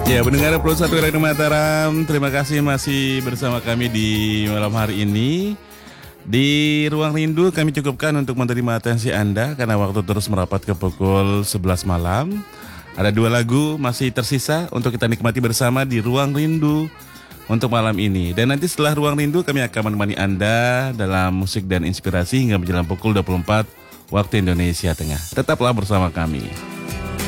Ya, pendengar Pro 1 Radio Mataram, terima kasih masih bersama kami di malam hari ini. Di Ruang Rindu kami cukupkan untuk menerima atensi Anda karena waktu terus merapat ke pukul 11 malam. Ada 2 lagu masih tersisa untuk kita nikmati bersama di Ruang Rindu untuk malam ini. Dan nanti setelah Ruang Rindu kami akan menemani Anda dalam musik dan inspirasi hingga menjelang pukul 24 waktu Indonesia Tengah. Tetaplah bersama kami.